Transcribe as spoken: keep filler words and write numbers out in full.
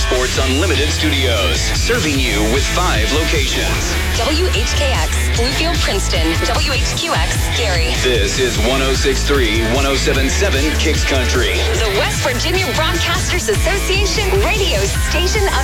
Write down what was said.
Sports Unlimited Studios, serving you with five locations. W H K X, Bluefield, Princeton. W H Q X, Gary. This is one oh six point three, one oh seven point seven Kicks Country. The West Virginia Broadcasters Association radio station of